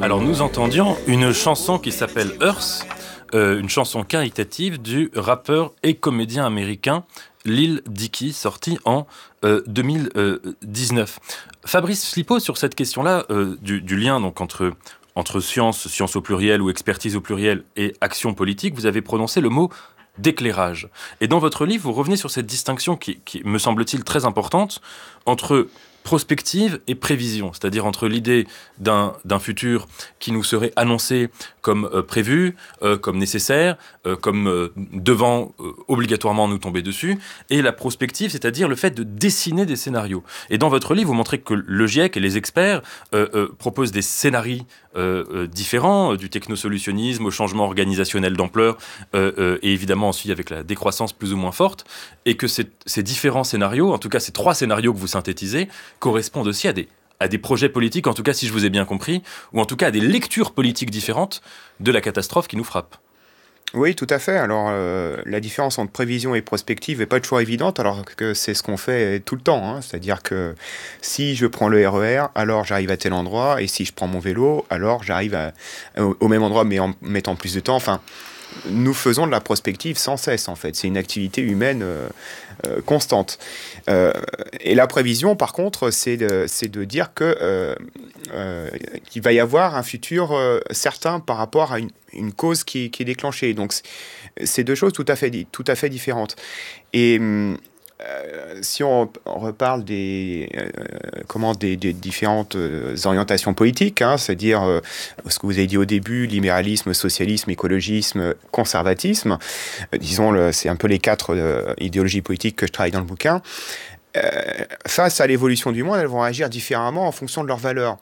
Alors nous entendions une chanson qui s'appelle Earth, une chanson caritative du rappeur et comédien américain Lil Dicky, sortie en 2019. Fabrice Flippo, sur cette question-là du lien donc entre science au pluriel ou expertise au pluriel et action politique, vous avez prononcé le mot d'éclairage. Et dans votre livre, vous revenez sur cette distinction qui me semble-t-il très importante entre prospective et prévision, c'est-à-dire entre l'idée d'un futur qui nous serait annoncé comme prévu, comme nécessaire, comme devant obligatoirement nous tomber dessus, et la prospective, c'est-à-dire le fait de dessiner des scénarios. Et dans votre livre, vous montrez que le GIEC et les experts proposent des scénarios différents, du technosolutionnisme au changement organisationnel d'ampleur, et évidemment aussi avec la décroissance plus ou moins forte, et que ces différents scénarios, en tout cas ces 3 scénarios que vous synthétisez, correspondent aussi à des projets politiques, en tout cas si je vous ai bien compris, ou en tout cas à des lectures politiques différentes de la catastrophe qui nous frappe. Oui, tout à fait. Alors, la différence entre prévision et prospective n'est pas toujours évidente, alors que c'est ce qu'on fait tout le temps. Hein. C'est-à-dire que si je prends le RER, alors j'arrive à tel endroit, et si je prends mon vélo, alors j'arrive au même endroit, mais en mettant plus de temps. Enfin, nous faisons de la prospective sans cesse, en fait. C'est une activité humaine constante. Et la prévision, par contre, c'est de dire qu'il va y avoir un futur certain par rapport à une cause qui est déclenchée. Donc, c'est 2 choses tout à fait différentes. Et si on reparle des différentes orientations politiques, hein, c'est-à-dire ce que vous avez dit au début, libéralisme, socialisme, écologisme, conservatisme, disons, c'est un peu les 4 idéologies politiques que je travaille dans le bouquin. Face à l'évolution du monde, elles vont agir différemment en fonction de leurs valeurs.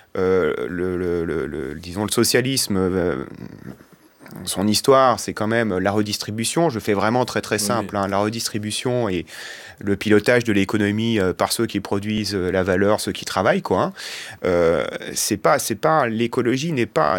Disons, le socialisme... son histoire, c'est quand même la redistribution. Je fais vraiment très très simple. Hein. La redistribution et le pilotage de l'économie par ceux qui produisent la valeur, ceux qui travaillent, quoi. Hein. C'est pas l'écologie n'est pas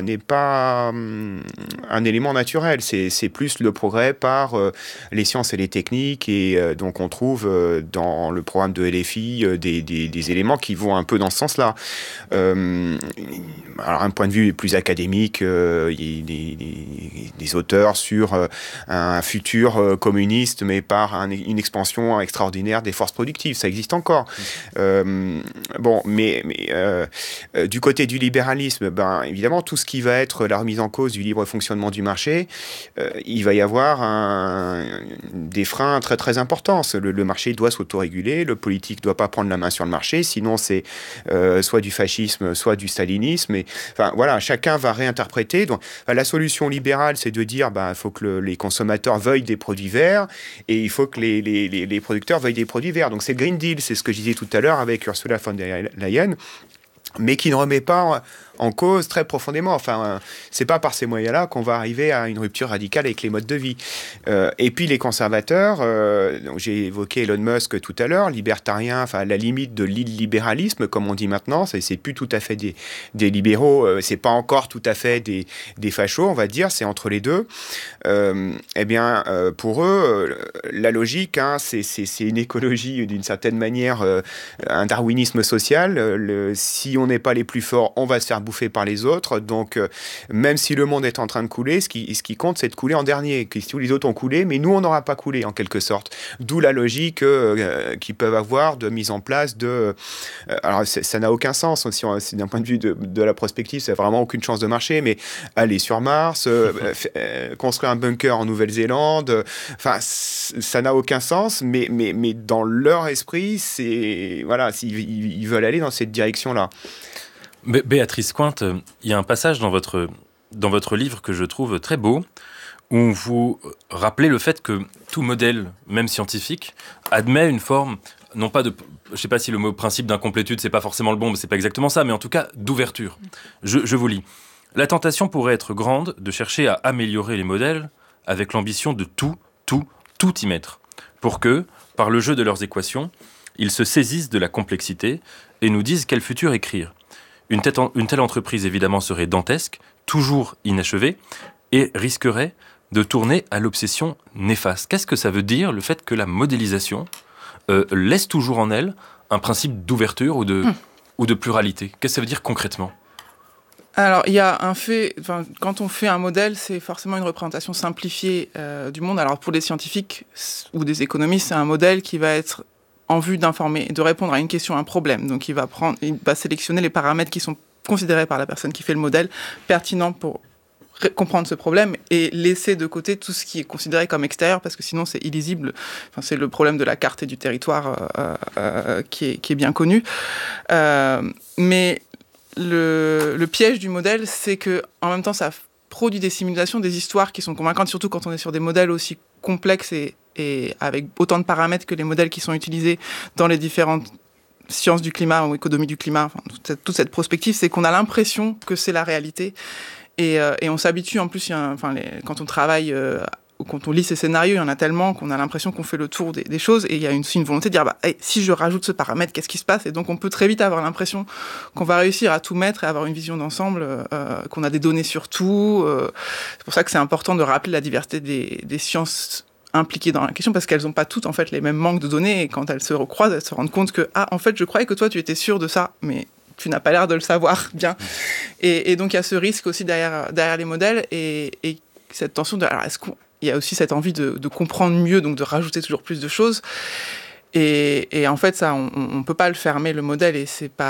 un élément naturel. C'est plus le progrès par les sciences et les techniques. Et donc on trouve dans le programme de LFI des éléments qui vont un peu dans ce sens-là. Alors un point de vue plus académique, il y a des auteurs sur un futur communiste, mais par une expansion extraordinaire des forces productives. Ça existe encore. Mais du côté du libéralisme, évidemment, tout ce qui va être la remise en cause du libre fonctionnement du marché, il va y avoir des freins très très importants. Le marché doit s'autoréguler, le politique ne doit pas prendre la main sur le marché, sinon c'est soit du fascisme, soit du stalinisme. Et, enfin, voilà, chacun va réinterpréter. Donc, la solution libérale, c'est de dire il faut que les consommateurs veuillent des produits verts et il faut que les producteurs veuillent des produits verts. Donc c'est le Green Deal, c'est ce que je disais tout à l'heure avec Ursula von der Leyen, mais qui ne remet pas en cause très profondément. Enfin, c'est pas par ces moyens-là qu'on va arriver à une rupture radicale avec les modes de vie. Et puis les conservateurs, donc j'ai évoqué Elon Musk tout à l'heure, libertarien, enfin à la limite de l'illibéralisme, comme on dit maintenant, c'est plus tout à fait des libéraux, c'est pas encore tout à fait des fachos, on va dire, c'est entre les deux. Pour eux, la logique, hein, c'est une écologie d'une certaine manière, un darwinisme social. Si on n'est pas les plus forts, on va se faire bouffer par les autres. Donc, même si le monde est en train de couler, ce qui compte, c'est de couler en dernier. Que tous les autres ont coulé, mais nous, on n'aura pas coulé, en quelque sorte. D'où la logique qu'ils peuvent avoir de mise en place de... alors, ça n'a aucun sens. Si d'un point de vue de la prospective, ça n'a vraiment aucune chance de marcher, mais aller sur Mars, construire un bunker en Nouvelle-Zélande, enfin, ça n'a aucun sens, mais dans leur esprit, c'est... Voilà, ils veulent aller dans cette direction-là. Béatrice Cointe, il y a un passage dans votre livre que je trouve très beau, où vous rappelez le fait que tout modèle, même scientifique, admet une forme, non pas de... Je ne sais pas si le mot principe d'incomplétude, c'est pas forcément le bon, mais c'est pas exactement ça, mais en tout cas, d'ouverture. Je vous lis. « La tentation pourrait être grande de chercher à améliorer les modèles avec l'ambition de tout y mettre, pour que, par le jeu de leurs équations, ils se saisissent de la complexité et nous disent quel futur écrire. Une telle entreprise, évidemment, serait dantesque, toujours inachevée, et risquerait de tourner à l'obsession néfaste. » Qu'est-ce que ça veut dire, le fait que la modélisation laisse toujours en elle un principe d'ouverture ou de pluralité? Qu'est-ce que ça veut dire concrètement? Alors, il y a un fait, quand on fait un modèle, c'est forcément une représentation simplifiée du monde. Alors, pour des scientifiques ou des économistes, c'est un modèle qui va être en vue d'informer, de répondre à une question, à un problème. Donc, il va sélectionner les paramètres qui sont considérés par la personne qui fait le modèle pertinents pour comprendre ce problème et laisser de côté tout ce qui est considéré comme extérieur parce que sinon c'est illisible. C'est le problème de la carte et du territoire qui est bien connu. Mais le piège du modèle, c'est que en même temps ça produit des simulations, des histoires qui sont convaincantes, surtout quand on est sur des modèles aussi complexes et avec autant de paramètres que les modèles qui sont utilisés dans les différentes sciences du climat ou économie du climat, toute cette prospective, c'est qu'on a l'impression que c'est la réalité. Et on s'habitue, en plus, quand on travaille ou quand on lit ces scénarios, il y en a tellement qu'on a l'impression qu'on fait le tour des choses. Et il y a aussi une volonté de dire, si je rajoute ce paramètre, qu'est-ce qui se passe ? Et donc, on peut très vite avoir l'impression qu'on va réussir à tout mettre et avoir une vision d'ensemble, qu'on a des données sur tout. C'est pour ça que c'est important de rappeler la diversité des sciences impliquées dans la question, parce qu'elles n'ont pas toutes, en fait, les mêmes manques de données. Et quand elles se recroisent, elles se rendent compte que, en fait, je croyais que toi, tu étais sûr de ça, mais tu n'as pas l'air de le savoir bien. Et donc, il y a ce risque aussi derrière les modèles et cette tension de... Alors, il y a aussi cette envie de comprendre mieux, donc de rajouter toujours plus de choses. Et en fait, ça, on ne peut pas le fermer, le modèle, et c'est pas